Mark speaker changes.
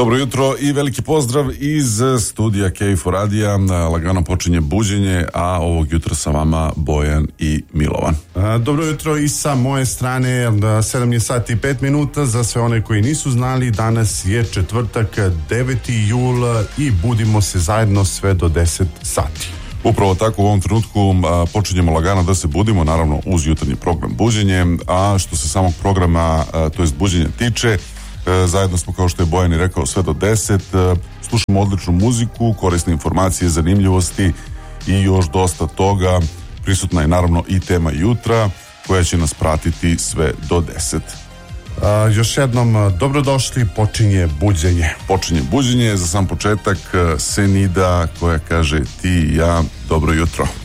Speaker 1: Dobro jutro i veliki pozdrav iz studija KFOR radija. Lagano počinje buđenje, a ovog jutra sa vama Bojan i Milovan.
Speaker 2: Dobro jutro i sa moje strane, 7 je sati i 5 minuta. Za sve one koji nisu znali, danas je četvrtak, 9. jul i budimo se zajedno sve do 10 sati.
Speaker 1: Upravo tako u ovom trenutku počinjemo lagano da se budimo, naravno uz jutarnji program buđenje, a što se samog programa, to jest buđenja tiče, zajedno smo, kao što je Bojan i rekao, sve do 10, slušamo odličnu muziku, korisne informacije, zanimljivosti i još dosta toga. Prisutna je naravno i tema jutra koja će nas pratiti sve do 10.
Speaker 2: Još jednom dobrodošli, počinje buđenje.
Speaker 1: Počinje buđenje, za sam početak Senida koja kaže ti i ja dobro jutro.